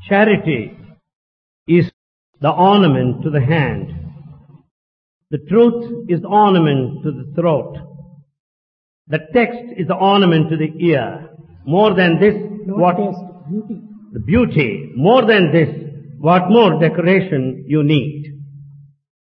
Charity is the ornament to the hand. The truth is the ornament to the throat. The text is the ornament to the ear. More than this, Not taste, beauty. the beauty, more than this, what more decoration you need?